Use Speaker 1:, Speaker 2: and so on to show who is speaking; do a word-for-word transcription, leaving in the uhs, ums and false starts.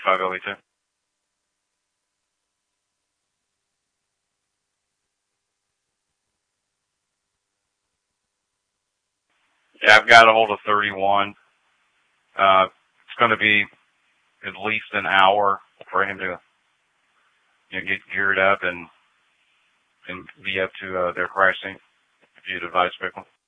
Speaker 1: thirty-five L E two. Yeah, I've got a hold of thirty-one. Uh, it's going to be at least an hour for him to, you know, get geared up and and be up to uh, their pricing. If you'd advise people.